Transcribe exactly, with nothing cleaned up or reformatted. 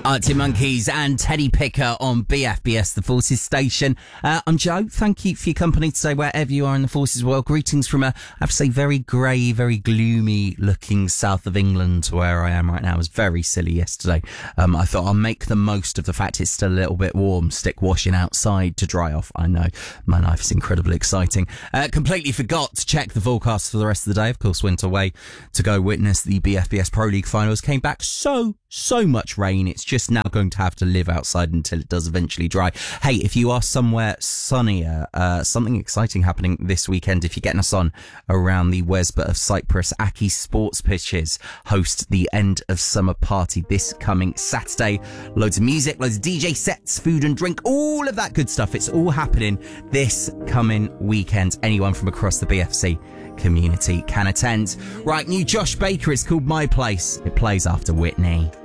Arctic Monkeys and Teddy Picker on B F B S, the Forces station. Uh, I'm Joe. Thank you for your company today, wherever you are in the Forces world. Greetings from a, I have to say, very grey, very gloomy looking south of England, where I am right now. It was very silly yesterday. Um, I thought I'll make the most of the fact it's still a little bit warm, stick washing outside to dry off. I know, my life is incredibly exciting. Uh, completely forgot to check the forecast for the rest of the day. Of course, went away to go witness the B F B S Pro League finals. Came back so, so much rain. It's just now going to have to live outside until it does eventually dry. Hey, if you are somewhere sunnier, uh, something exciting happening this weekend. If you're getting us on around the Wesbott of Cyprus, Aki Sports Pitches host the end of summer party this coming Saturday. Loads of music, loads of D J sets, food and drink, all of that good stuff. It's all happening this coming weekend. Anyone from across the B F C community can attend. Right, new Josh Baker. It's called My Place. It plays after Whitney.